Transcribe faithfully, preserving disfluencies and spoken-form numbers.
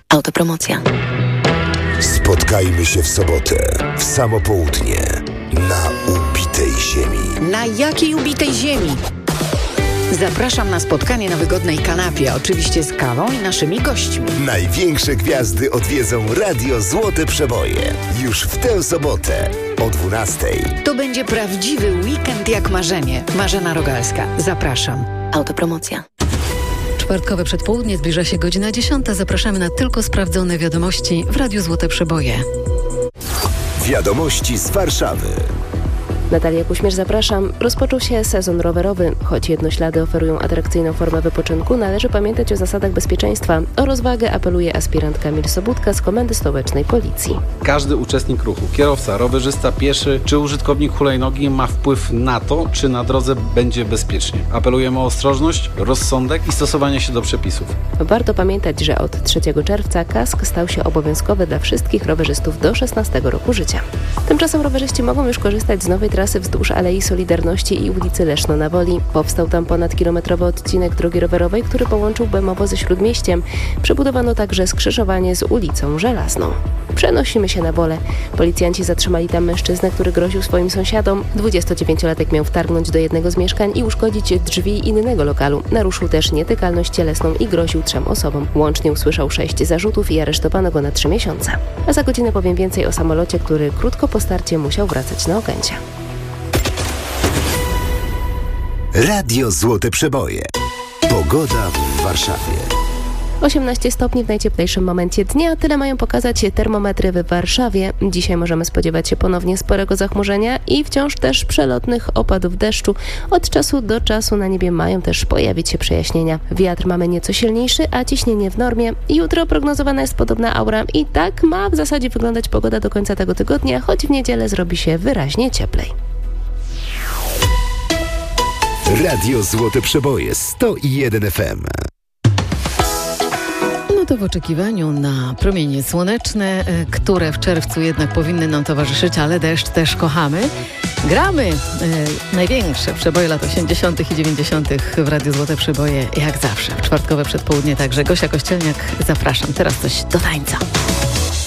Autopromocja. Spotkajmy się w sobotę, w samo południe, na ubitej ziemi. Na jakiej ubitej ziemi? Zapraszam na spotkanie na wygodnej kanapie, oczywiście z kawą i naszymi gośćmi. Największe gwiazdy odwiedzą Radio Złote Przeboje. Już w tę sobotę o dwunastej. To będzie prawdziwy weekend jak marzenie. Marzena Rogalska. Zapraszam. Autopromocja. Czwartkowe przedpołudnie, zbliża się godzina dziesiąta. Zapraszamy na tylko sprawdzone wiadomości w Radiu Złote Przeboje. Wiadomości z Warszawy. Natalia Kuśmierz, zapraszam. Rozpoczął się sezon rowerowy. Choć jednoślady oferują atrakcyjną formę wypoczynku, należy pamiętać o zasadach bezpieczeństwa. O rozwagę apeluje aspirant Kamil Sobudka z Komendy Stołecznej Policji. Każdy uczestnik ruchu, kierowca, rowerzysta, pieszy czy użytkownik hulajnogi ma wpływ na to, czy na drodze będzie bezpiecznie. Apelujemy o ostrożność, rozsądek i stosowanie się do przepisów. Warto pamiętać, że od trzeciego czerwca kask stał się obowiązkowy dla wszystkich rowerzystów do szesnastego roku życia. Tymczasem rowerzyści mogą już korzystać z nowej trasy wzdłuż Alei Solidarności i ulicy Leszno na Woli. Powstał tam ponad kilometrowy odcinek drogi rowerowej, który połączył Bemowo ze Śródmieściem. Przebudowano także skrzyżowanie z ulicą Żelazną. Przenosimy się na Wolę. Policjanci zatrzymali tam mężczyznę, który groził swoim sąsiadom. dwudziestodziewięciolatek miał wtargnąć do jednego z mieszkań i uszkodzić drzwi innego lokalu. Naruszył też nietykalność cielesną i groził trzem osobom. Łącznie usłyszał sześć zarzutów i aresztowano go na trzy miesiące. A za godzinę powiem więcej o samolocie, który krótko po starcie musiał wracać na Okęcie. Radio Złote Przeboje. Pogoda w Warszawie. osiemnaście stopni w najcieplejszym momencie dnia. Tyle mają pokazać termometry w Warszawie. Dzisiaj możemy spodziewać się ponownie sporego zachmurzenia i wciąż też przelotnych opadów deszczu. Od czasu do czasu na niebie mają też pojawić się przejaśnienia. Wiatr mamy nieco silniejszy, a ciśnienie w normie. Jutro prognozowana jest podobna aura i tak ma w zasadzie wyglądać pogoda do końca tego tygodnia, choć w niedzielę zrobi się wyraźnie cieplej. Radio Złote Przeboje sto jeden F M. No to w oczekiwaniu na promienie słoneczne, które w czerwcu jednak powinny nam towarzyszyć, ale deszcz też kochamy. Gramy e, największe przeboje lat osiemdziesiątych i dziewięćdziesiątych w Radiu Złote Przeboje, jak zawsze. W czwartkowe przedpołudnie także. Gosia Kościelniak, zapraszam. Teraz coś do tańca.